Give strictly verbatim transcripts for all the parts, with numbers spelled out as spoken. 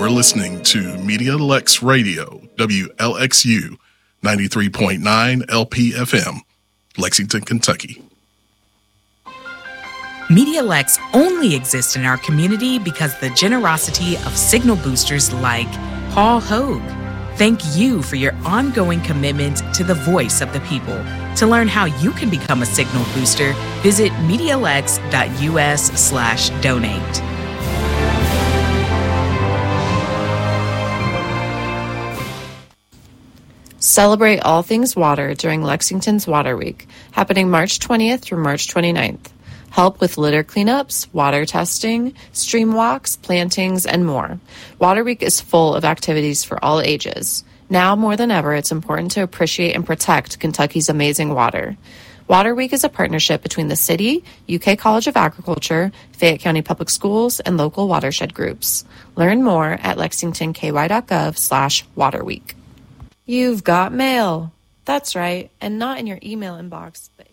You're listening to Media Lex Radio, W L X U, ninety-three point nine L P F M, Lexington, Kentucky. Media Lex only exists in our community because of the generosity of signal boosters like Paul Hogue. Thank you for your ongoing commitment to the voice of the people. To learn how you can become a signal booster, visit MediaLex.us slash donate. Celebrate all things water during Lexington's Water Week, happening March twentieth through March twenty-ninth. Help with litter cleanups, water testing, stream walks, plantings, and more. Water Week is full of activities for all ages. Now more than ever, it's important to appreciate and protect Kentucky's amazing water. Water Week is a partnership between the city, U K College of Agriculture, Fayette County Public Schools, and local watershed groups. Learn more at lexingtonky.gov slash water week. You've got mail. That's right, and not in your email inbox, but...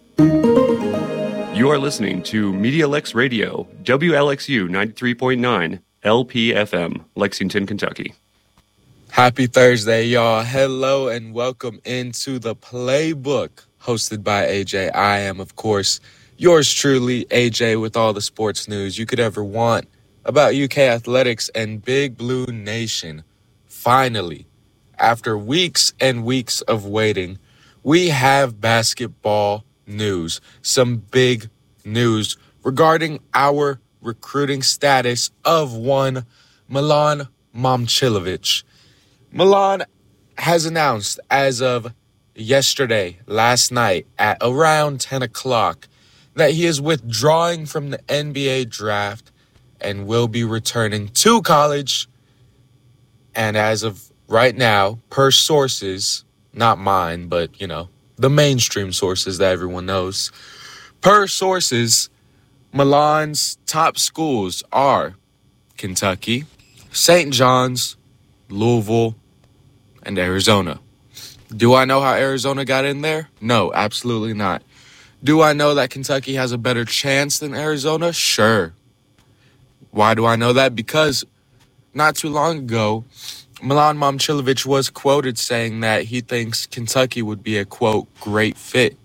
You are listening to Media Lex Radio, W L X U ninety-three point nine L P F M, Lexington, Kentucky. Happy Thursday, y'all. Hello and welcome into the Playbook, hosted by A J. I am, of course, yours truly, A J, with all the sports news you could ever want about U K athletics and Big Blue Nation. Finally, after weeks and weeks of waiting, we have basketball news, some big news regarding our recruiting status of one Milan Momcilovic. Milan has announced as of yesterday, last night, at around ten o'clock, that he is withdrawing from the N B A draft and will be returning to college. And as of right now, per sources, not mine, but, you know, the mainstream sources that everyone knows. Per sources, Milan's top schools are Kentucky, Saint John's, Louisville, and Arizona. Do I know how Arizona got in there? No, absolutely not. Do I know that Kentucky has a better chance than Arizona? Sure. Why do I know that? Because not too long ago, Milan Momcilovic was quoted saying that he thinks Kentucky would be a, quote, great fit.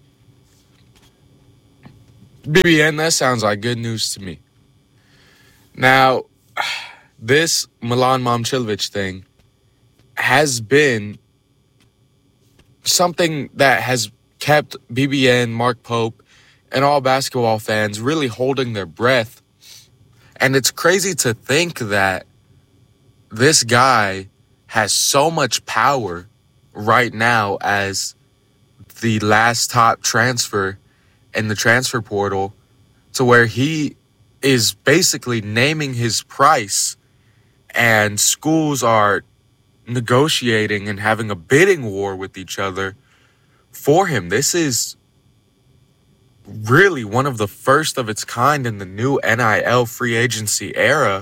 B B N, that sounds like good news to me. Now, this Milan Momcilovic thing has been something that has kept B B N, Mark Pope, and all basketball fans really holding their breath. And it's crazy to think that this guy has so much power right now as the last top transfer in the transfer portal, to where he is basically naming his price and schools are negotiating and having a bidding war with each other for him. This is really one of the first of its kind in the new N I L free agency era,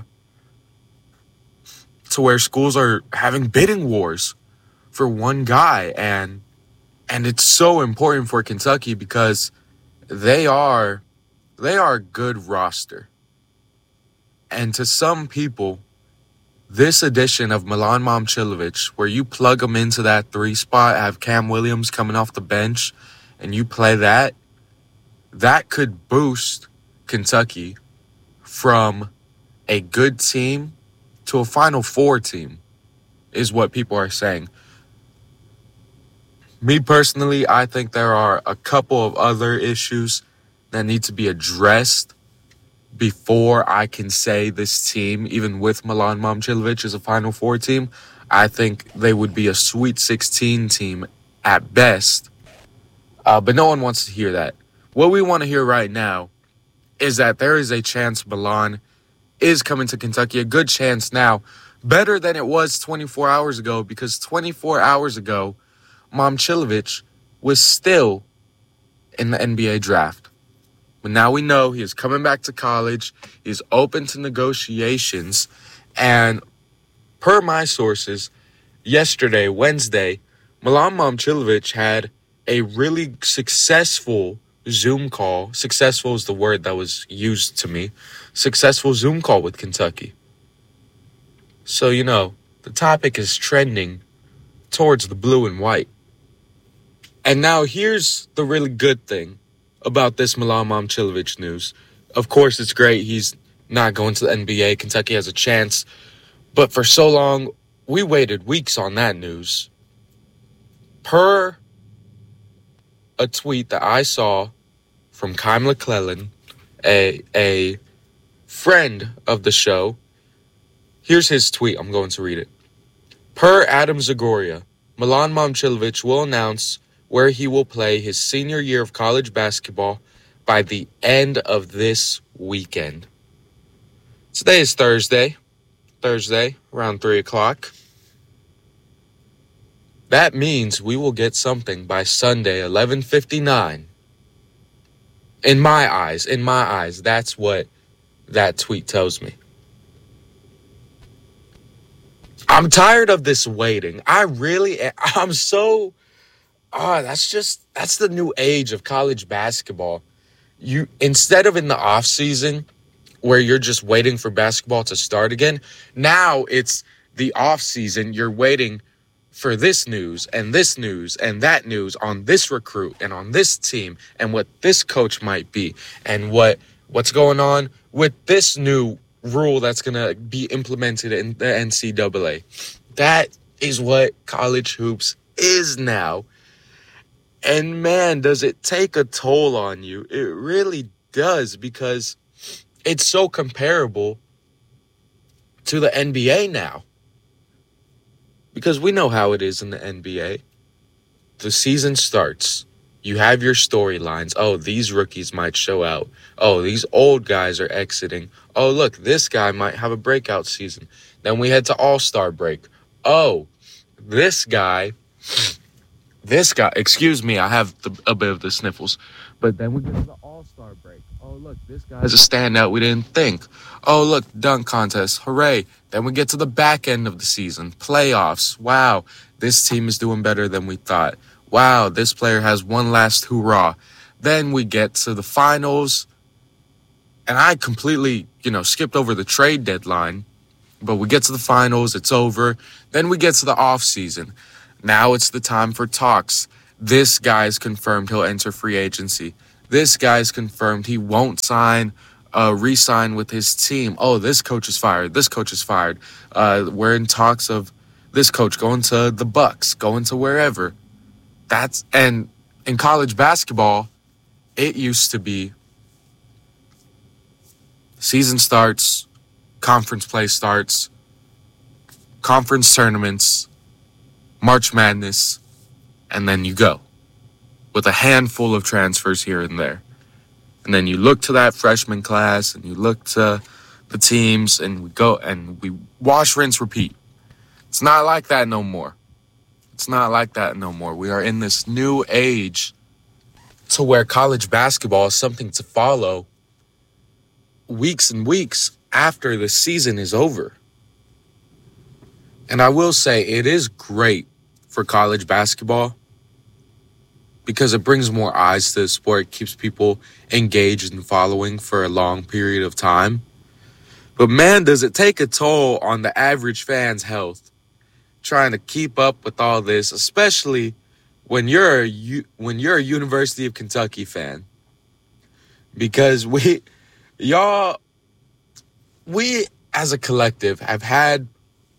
to where schools are having bidding wars for one guy. And and it's so important for Kentucky because they are they are a good roster. And to some people, this edition of Milan Momcilovic, where you plug him into that three spot, have Cam Williams coming off the bench, and you play that, that could boost Kentucky from a good team to a Final Four team, is what people are saying. Me personally, I think there are a couple of other issues that need to be addressed before I can say this team, even with Milan Momcilovic, is a Final Four team. I think they would be a Sweet sixteen team at best. Uh, but no one wants to hear that. What we want to hear right now is that there is a chance Milan is coming to Kentucky, a good chance now, better than it was twenty-four hours ago, because twenty-four hours ago, Momcilovic was still in the N B A draft. But now we know he is coming back to college, he's open to negotiations, and per my sources, yesterday, Wednesday, Milan Momcilovic had a really successful Zoom call. Successful is the word that was used to me. Successful Zoom call with Kentucky. So, you know, the topic is trending towards the blue and white. And now here's the really good thing about this Milan Momcilovic news. Of course, it's great. He's not going to the N B A. Kentucky has a chance. But for so long, we waited weeks on that news. Per a tweet that I saw from Kyle McClellan, a, a friend of the show, here's his tweet. I'm going to read it. Per Adam Zagoria, Milan Momcilovic will announce where he will play his senior year of college basketball by the end of this weekend. Today is Thursday. Thursday, around three o'clock. That means we will get something by Sunday, eleven fifty-nine. In my eyes, in my eyes, that's what that tweet tells me. I'm tired of this waiting. I really, I'm so, oh, that's just, that's the new age of college basketball. You, instead of in the off season where you're just waiting for basketball to start again, now it's the off season. You're waiting for this news and this news and that news on this recruit and on this team and what this coach might be and what what's going on with this new rule that's going to be implemented in the N C double A. That is what college hoops is now. And man, does it take a toll on you. It really does, because it's so comparable to the N B A now. Because we know how it is in the N B A. The season starts. You have your storylines. Oh, these rookies might show out. Oh, these old guys are exiting. Oh, look, this guy might have a breakout season. Then we head to All-Star break. Oh, this guy, this guy, excuse me, I have the, a bit of the sniffles. But then we get to the All-Star break. Oh, look, this guy's a standout we didn't think. Oh, look, dunk contest. Hooray. Then we get to the back end of the season. Playoffs. Wow, this team is doing better than we thought. Wow, this player has one last hurrah. Then we get to the finals. And I completely, you know, skipped over the trade deadline. But we get to the finals. It's over. Then we get to the off season. Now it's the time for talks. This guy's confirmed he'll enter free agency. This guy's confirmed he won't sign, uh, re-sign with his team. Oh, this coach is fired. This coach is fired. Uh, we're in talks of this coach going to the Bucks, going to wherever. That's and in college basketball, it used to be season starts, conference play starts, conference tournaments, March Madness, and then you go with a handful of transfers here and there. And then you look to that freshman class and you look to the teams and we go and we wash, rinse, repeat. It's not like that no more. It's not like that no more. We are in this new age to where college basketball is something to follow weeks and weeks after the season is over. And I will say it is great for college basketball because it brings more eyes to the sport, keeps people engaged and following for a long period of time. But man, does it take a toll on the average fan's health trying to keep up with all this, especially when you're a, when you're a University of Kentucky fan. Because we, y'all, we as a collective have had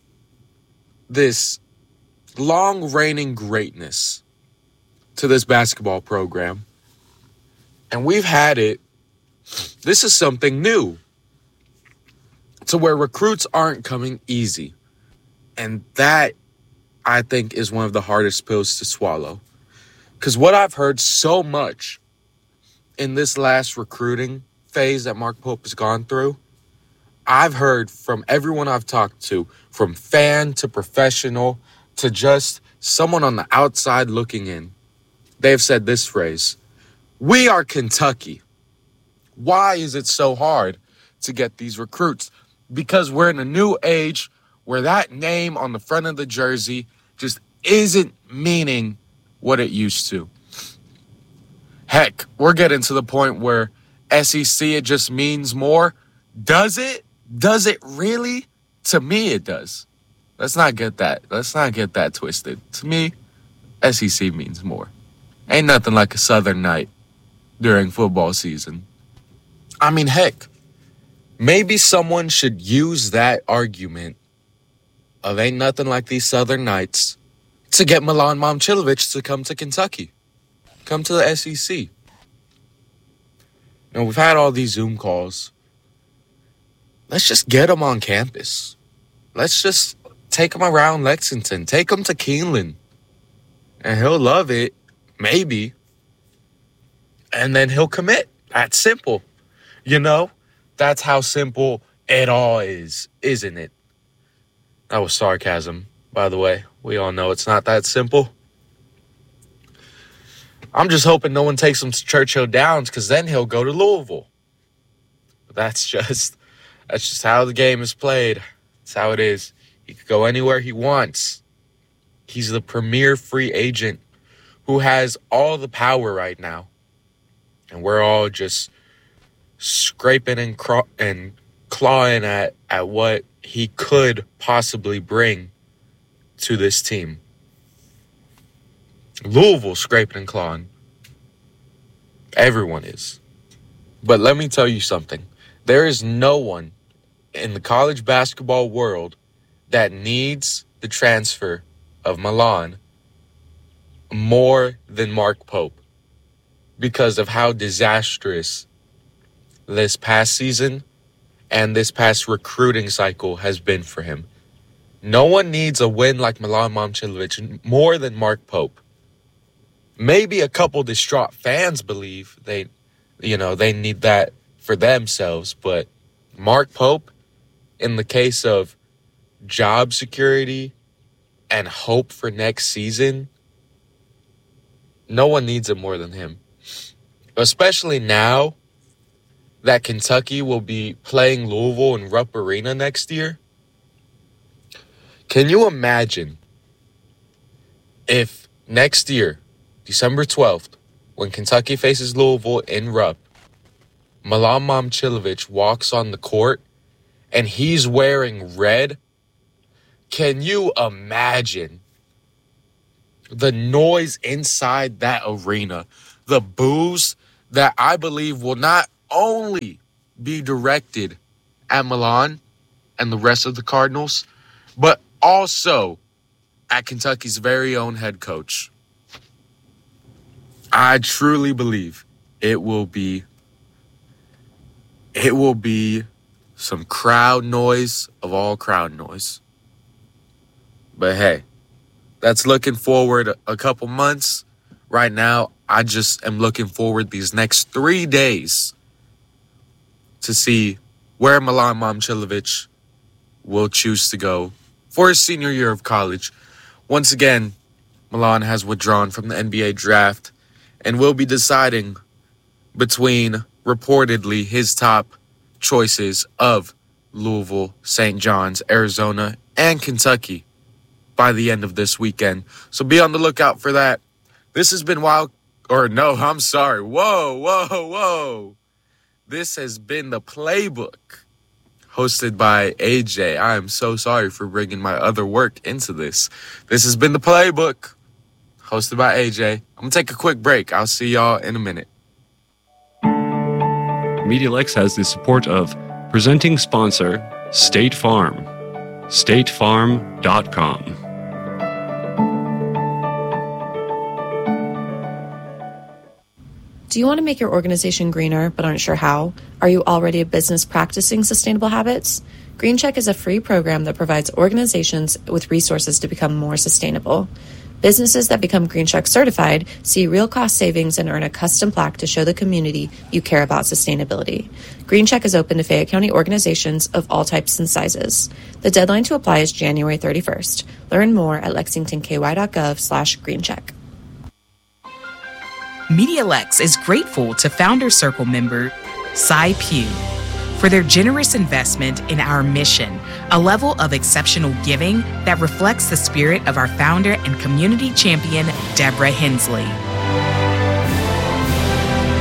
this long reigning greatness to this basketball program. And we've had it. This is something new to where recruits aren't coming easy. And that, I think, is one of the hardest pills to swallow. Because what I've heard so much in this last recruiting phase that Mark Pope has gone through, I've heard from everyone I've talked to, from fan to professional to just someone on the outside looking in, they've said this phrase: we are Kentucky. Why is it so hard to get these recruits? Because we're in a new age where that name on the front of the jersey just isn't meaning what it used to. Heck, we're getting to the point where S E C, it just means more. Does it? Does it really? To me, it does. Let's not get that. Let's not get that twisted. To me, S E C means more. Ain't nothing like a Southern night during football season. I mean, heck, maybe someone should use that argument of ain't nothing like these Southern nights to get Milan Momcilovic to come to Kentucky. Come to the S E C. You know, we've had all these Zoom calls. Let's just get him on campus. Let's just take him around Lexington. Take him to Keeneland. And he'll love it. Maybe. And then he'll commit. That's simple. You know? That's how simple it all is, isn't it? That was sarcasm, by the way. We all know it's not that simple. I'm just hoping no one takes him to Churchill Downs, because then he'll go to Louisville. But that's just, that's just how the game is played. That's how it is. He could go anywhere he wants. He's the premier free agent who has all the power right now. And we're all just scraping and, craw- and clawing at, at what he could possibly bring to this team. Louisville scraping and clawing. Everyone is. But let me tell you something. There is no one in the college basketball world that needs the transfer of Milan more than Mark Pope because of how disastrous this past season and this past recruiting cycle has been for him. No one needs a win like Milan Momcilovic more than Mark Pope. Maybe a couple distraught fans believe they, you know, they need that for themselves, but Mark Pope, in the case of job security and hope for next season, no one needs it more than him. Especially now that Kentucky will be playing Louisville in Rupp Arena next year. Can you imagine if next year, December twelfth, when Kentucky faces Louisville in Rupp, Milan Momcilovic walks on the court and he's wearing red? Can you imagine the noise inside that arena? The boos that I believe will not only be directed at Milan and the rest of the Cardinals, but also at Kentucky's very own head coach. I truly believe it will be it will be some crowd noise of all crowd noise. But hey, that's looking forward a couple months. Right now, I just am looking forward these next three days to see where Milan Momcilovic will choose to go for his senior year of college. Once again, Milan has withdrawn from the N B A draft and will be deciding between, reportedly, his top choices of Louisville, Saint John's, Arizona, and Kentucky by the end of this weekend. So be on the lookout for that. This has been Wild... Or no, I'm sorry. Whoa, whoa, whoa. This has been The Playbook, hosted by A J. I am so sorry for bringing my other work into this. This has been The Playbook, hosted by A J. I'm going to take a quick break. I'll see y'all in a minute. MediaLex has the support of presenting sponsor, State Farm. state farm dot com. Do you want to make your organization greener but aren't sure how? Are you already a business practicing sustainable habits? GreenCheck is a free program that provides organizations with resources to become more sustainable. Businesses that become GreenCheck certified see real cost savings and earn a custom plaque to show the community you care about sustainability. GreenCheck is open to Fayette County organizations of all types and sizes. The deadline to apply is January thirty-first. Learn more at lexingtonky.gov slash greencheck. MediaLex is grateful to Founder Circle member Cy Pugh for their generous investment in our mission, a level of exceptional giving that reflects the spirit of our founder and community champion, Deborah Hensley.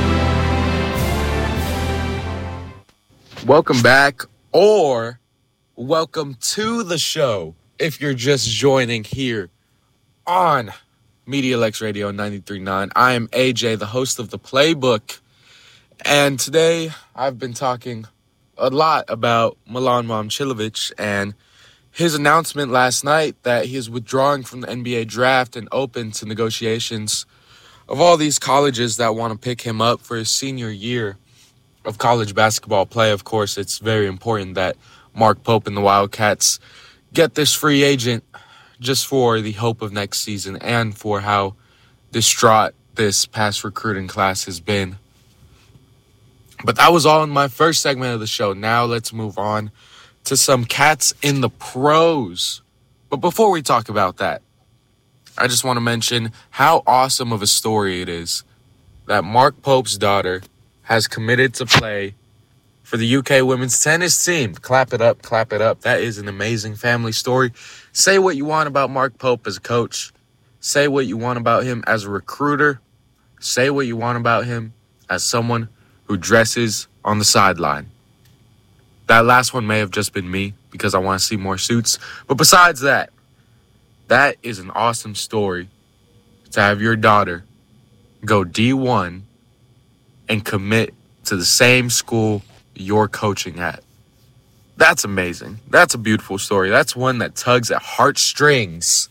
Welcome back, or welcome to the show. If you're just joining here on Media Lex Radio ninety-three point nine, I am A J, the host of The Playbook, and today I've been talking a lot about Milan Momcilovic and his announcement last night that he is withdrawing from the N B A draft and open to negotiations of all these colleges that want to pick him up for his senior year of college basketball play. Of course, it's very important that Mark Pope and the Wildcats get this free agent just for the hope of next season and for how distraught this past recruiting class has been. But that was all in my first segment of the show. Now let's move on to some cats in the pros. But before we talk about that, I just want to mention how awesome of a story it is that Mark Pope's daughter has committed to play for the U K women's tennis team. Clap it up, clap it up. That is an amazing family story. Say what you want about Mark Pope as a coach. Say what you want about him as a recruiter. Say what you want about him as someone who dresses on the sideline. That last one may have just been me because I want to see more suits. But besides that, that is an awesome story to have your daughter go D one and commit to the same school you're coaching at. That's amazing. That's a beautiful story. That's one that tugs at heartstrings.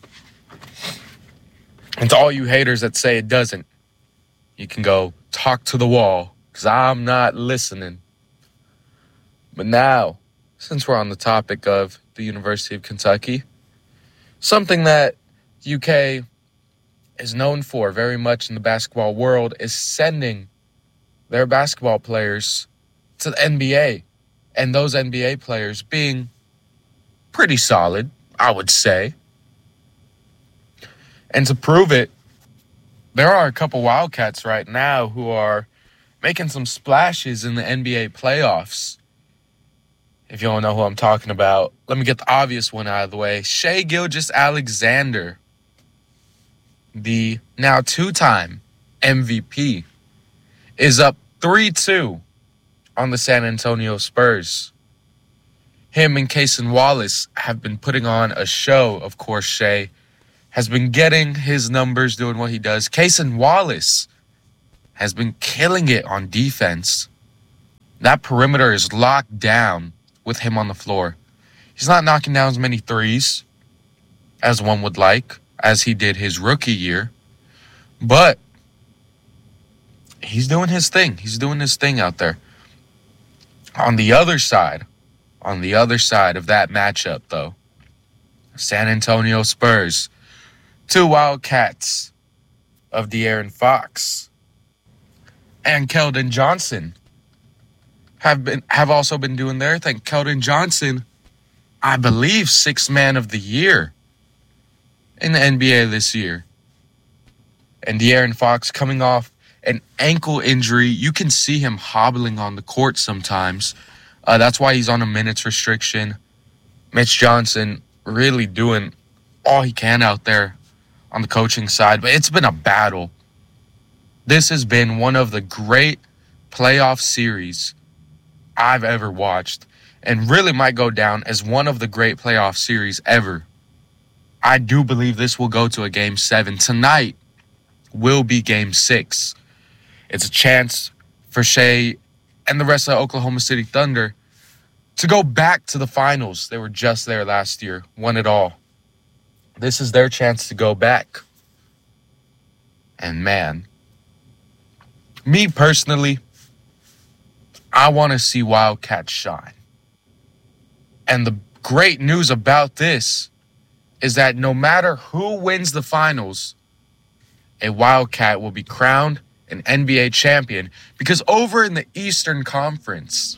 And to all you haters that say it doesn't, you can go talk to the wall because I'm not listening. But now, since we're on the topic of the University of Kentucky, something that U K is known for very much in the basketball world is sending their basketball players to the N B A. And those N B A players being pretty solid, I would say. And to prove it, there are a couple Wildcats right now who are making some splashes in the N B A playoffs. If you don't know who I'm talking about, let me get the obvious one out of the way. Shai Gilgeous-Alexander, the now two-time M V P, is up three two on the San Antonio Spurs. Him and Cason Wallace have been putting on a show. Of course, Shai has been getting his numbers, doing what he does. Cason Wallace has been killing it on defense. That perimeter is locked down with him on the floor. He's not knocking down as many threes as one would like, as he did his rookie year. But he's doing his thing. He's doing his thing out there. On the other side, on the other side of that matchup, though, San Antonio Spurs, two Wildcats of De'Aaron Fox and Keldon Johnson have been have also been doing their thing. Keldon Johnson, I believe, sixth man of the year in the N B A this year. And De'Aaron Fox coming off an ankle injury. You can see him hobbling on the court sometimes. Uh, that's why he's on a minutes restriction. Mitch Johnson really doing all he can out there on the coaching side. But it's been a battle. This has been one of the great playoff series I've ever watched, and really might go down as one of the great playoff series ever. I do believe this will go to a game seven. Tonight will be game six. It's a chance for Shai and the rest of the Oklahoma City Thunder to go back to the finals. They were just there last year, won it all. This is their chance to go back. And man, me personally, I want to see Wildcats shine. And the great news about this is that no matter who wins the finals, a Wildcat will be crowned an N B A champion. Because over in the Eastern Conference,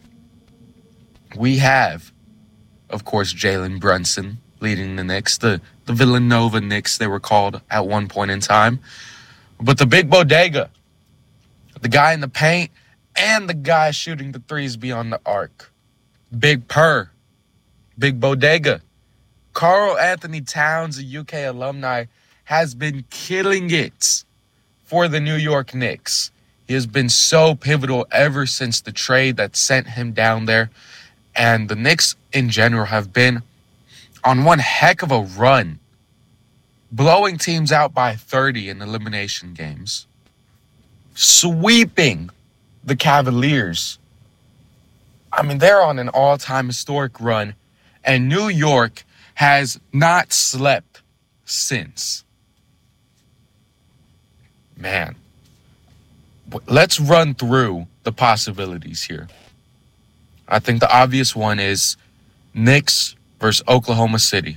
we have, of course, Jalen Brunson leading the Knicks, the, the Villanova Knicks, they were called at one point in time. But the big bodega, the guy in the paint, and the guy shooting the threes beyond the arc. Big Purr. Big Bodega. Karl Anthony Towns, a U K alumni, has been killing it for the New York Knicks. He has been so pivotal ever since the trade that sent him down there. And the Knicks in general have been on one heck of a run, blowing teams out by thirty in elimination games, sweeping the Cavaliers. I mean, they're on an all-time historic run, and New York has not slept since. Man, let's run through the possibilities here. I think the obvious one is Knicks versus Oklahoma City.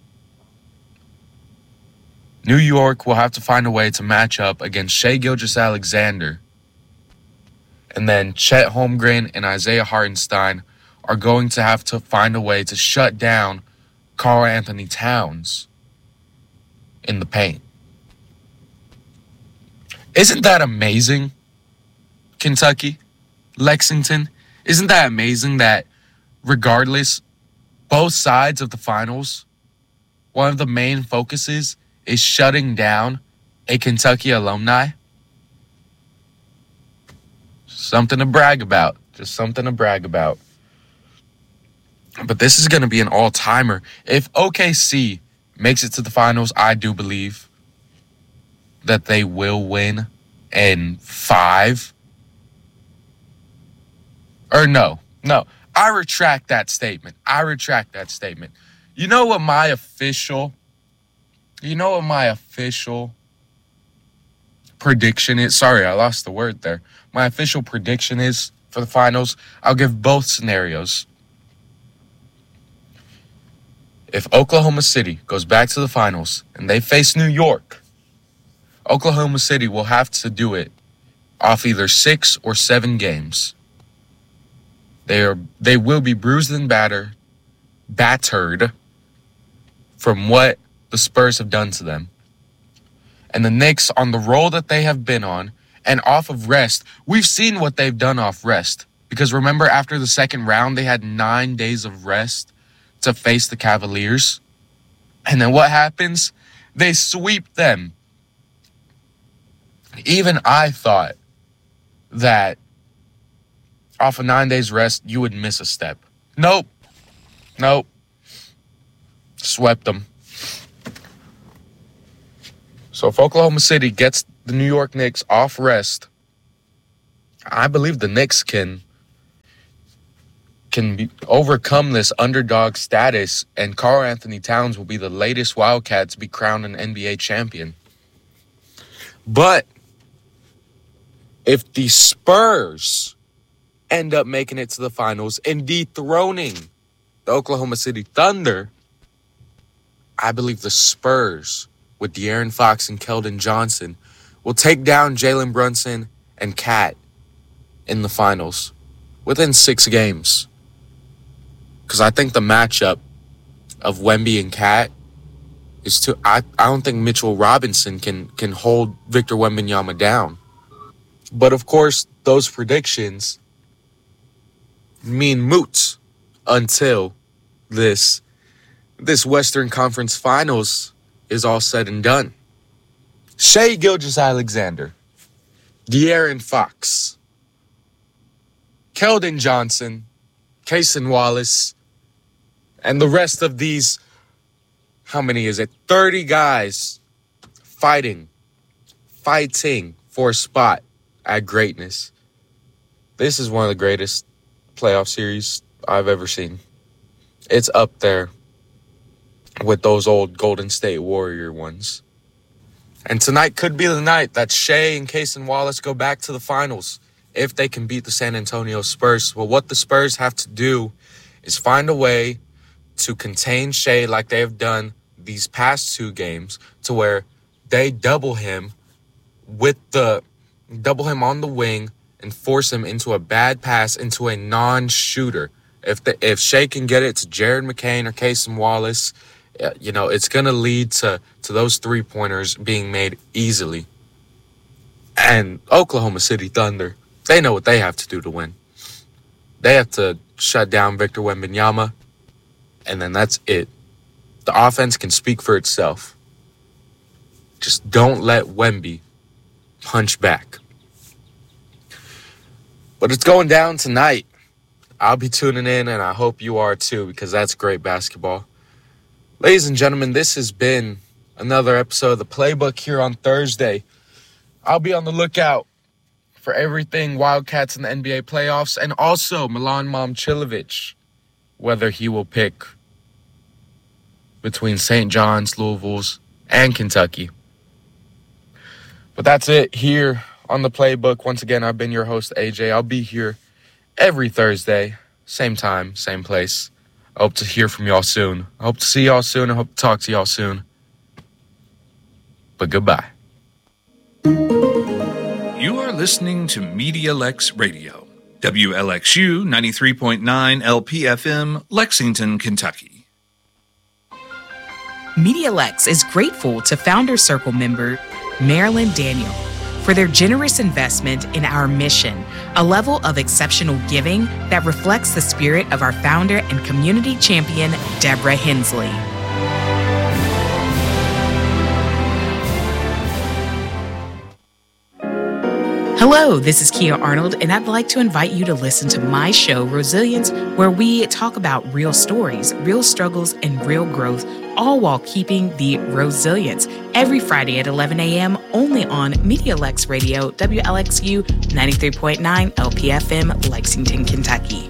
New York will have to find a way to match up against Shai Gilgeous-Alexander. And then Chet Holmgren and Isaiah Hartenstein are going to have to find a way to shut down Karl-Anthony Towns in the paint. Isn't that amazing, Kentucky? Lexington? Isn't that amazing that regardless, both sides of the finals, one of the main focuses is shutting down a Kentucky alumni? Something to brag about. Just something to brag about. But this is going to be an all-timer. If O K C makes it to the finals, I do believe that they will win in five. Or no, no. I retract that statement. I retract that statement. You know what my official, you know what my official prediction is? Sorry, I lost the word there. My official prediction is for the finals. I'll give both scenarios. If Oklahoma City goes back to the finals and they face New York, Oklahoma City will have to do it off either six or seven games. They are they will be bruised and battered, battered from what the Spurs have done to them. And the Knicks, on the roll that they have been on and off of rest, we've seen what they've done off rest. Because remember, after the second round, they had nine days of rest to face the Cavaliers. And then what happens? They sweep them. Even I thought that off of nine days rest, you would miss a step. Nope. Nope. Swept them. So if Oklahoma City gets the New York Knicks off rest, I believe the Knicks can can be, overcome this underdog status, and Karl-Anthony Towns will be the latest Wildcat to be crowned an N B A champion. But if the Spurs end up making it to the finals and dethroning the Oklahoma City Thunder, I believe the Spurs, with De'Aaron Fox and Keldon Johnson, will take down Jalen Brunson and Cat in the finals within six games. Because I think the matchup of Wemby and Cat is too... I, I don't think Mitchell Robinson can, can hold Victor Wembanyama down. But, of course, those predictions mean moot until this, this Western Conference Finals is all said and done. Shai Gilgeous-Alexander, De'Aaron Fox, Keldon Johnson, Cason Wallace, and the rest of these, how many is it? thirty guys fighting, fighting for a spot at greatness. This is one of the greatest playoff series I've ever seen. It's up there with those old Golden State Warrior ones. And tonight could be the night that Shai and Cason Wallace go back to the finals if they can beat the San Antonio Spurs. Well, what the Spurs have to do is find a way to contain Shai like they have done these past two games, to where they double him with the double him on the wing and force him into a bad pass into a non-shooter. If the, if Shai can get it to Jared McCain or Cason Wallace, you know, it's going to lead to, to those three-pointers being made easily. And Oklahoma City Thunder, they know what they have to do to win. They have to shut down Victor Wembanyama, and then that's it. The offense can speak for itself. Just don't let Wemby punch back. But it's going down tonight. I'll be tuning in, and I hope you are too, because that's great basketball. Ladies and gentlemen, this has been another episode of The Playbook here on Thursday. I'll be on the lookout for everything Wildcats in the N B A playoffs, and also Milan Momcilovic, whether he will pick between Saint John's, Louisville's, and Kentucky. But that's it here on The Playbook. Once again, I've been your host, A J. I'll be here every Thursday, same time, same place. I hope to hear from y'all soon. I hope to see y'all soon. I hope to talk to y'all soon. But goodbye. You are listening to Media Lex Radio, W L X U ninety-three point nine L P F M, Lexington, Kentucky. Media Lex is grateful to Founder Circle member Marilyn Daniel for their generous investment in our mission, a level of exceptional giving that reflects the spirit of our founder and community champion, Deborah Hensley. Hello, this is Kia Arnold, and I'd like to invite you to listen to my show, Resilience, where we talk about real stories, real struggles, and real growth, all while keeping the resilience. Every Friday at eleven a.m. only on Media Lex Radio, W L X U ninety-three point nine L P F M, Lexington, Kentucky.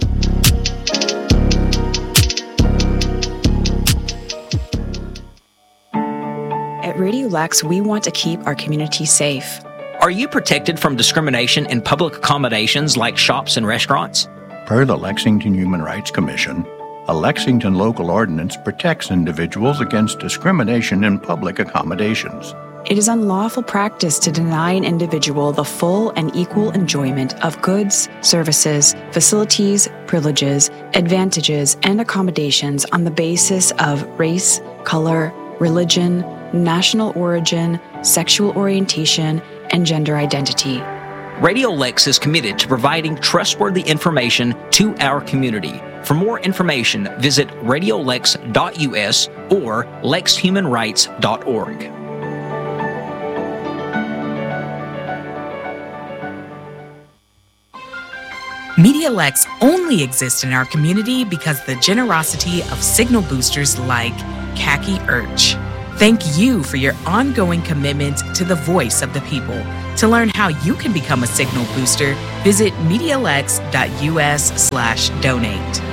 At Radio Lex, we want to keep our community safe. Are you protected from discrimination in public accommodations like shops and restaurants? Per the Lexington Human Rights Commission, a Lexington local ordinance protects individuals against discrimination in public accommodations. It is unlawful practice to deny an individual the full and equal enjoyment of goods, services, facilities, privileges, advantages, and accommodations on the basis of race, color, religion, national origin, sexual orientation, and gender identity. Radio Lex is committed to providing trustworthy information to our community. For more information, visit radio lex dot U S or lex human rights dot org. Media Lex only exists in our community because the generosity of signal boosters like Khaki Urch. Thank you for your ongoing commitment to the voice of the people. To learn how you can become a signal booster, visit media lex dot U S slash donate.